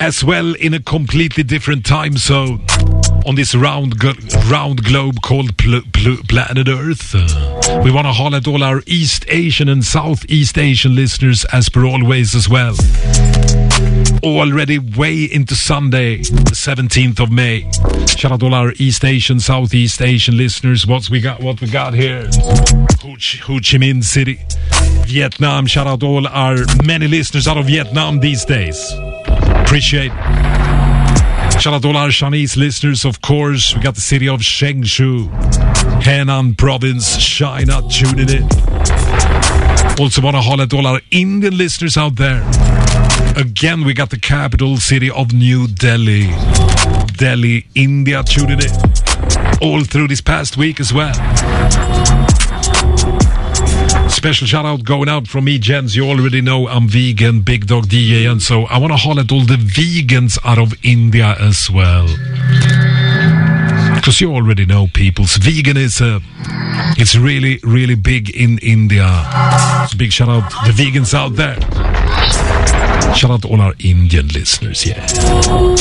as well in a completely different time zone on this round globe called planet Earth. We want to holler at all our East Asian and Southeast Asian listeners as per always as well. Already way into Sunday, the 17th of May. Shout out all our East Asian, Southeast Asian listeners. What we got here? Ho Chi Minh City, Vietnam. Shout out all our many listeners out of Vietnam these days. Appreciate it. Shout out all our Chinese listeners, of course. We got the city of Shengshu, Henan province, China, tuning in. Also want to holler at all our Indian listeners out there. Again, we got the capital city of New Delhi, India, tuning in. All through this past week as well. Special shout out going out from me, gents. You already know I'm vegan, Big Dog DJ, and so I want to holler at all the vegans out of India as well. Because you already know, peoples, veganism, it's really, really big in India. So big shout out to the vegans out there. Shout out to all our Indian listeners, yeah.